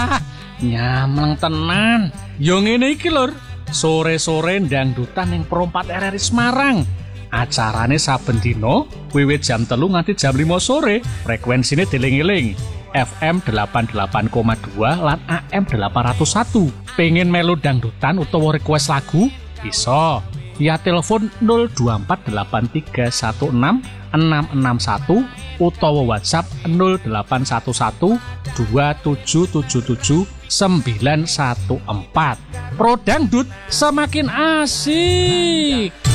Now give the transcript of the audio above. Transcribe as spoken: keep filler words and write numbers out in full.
Nyamleng tenan. Yo ngene iki lur, sore-sore dangdutan ning Perompat R R I Semarang. Acarane saben dina wiwit jam telu nganti jam lima sore. Frekuensine dieling-eling F M delapan puluh delapan koma dua lan A M delapan nol satu. Pengen melu dangdutan utawa request lagu? Bisa. Ya telepon nol dua empat delapan tiga satu enam enam enam satu utawa WhatsApp nol delapan satu satu dua tujuh tujuh tujuh sembilan satu empat. Pro Dangdut semakin asik.